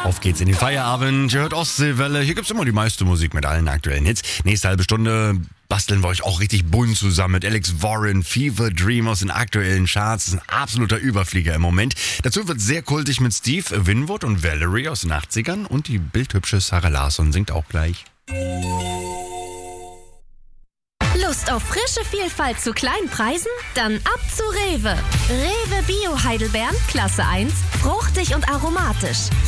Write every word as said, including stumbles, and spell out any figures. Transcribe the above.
Auf geht's in den Feierabend. Ihr hört Ostseewelle. Hier gibt's immer die meiste Musik mit allen aktuellen Hits. Nächste halbe Stunde basteln wir euch auch richtig bunt zusammen mit Alex Warren, Fever Dream aus den aktuellen Charts. Das ist ein absoluter Überflieger im Moment. Dazu wird sehr kultig mit Steve Winwood und Valerie aus den achtzigern. Und die bildhübsche Sarah Larsson singt auch gleich. Lust auf frische Vielfalt zu kleinen Preisen? Dann ab zu Rewe. Rewe Bio Heidelbeeren, Klasse eins, fruchtig und aromatisch.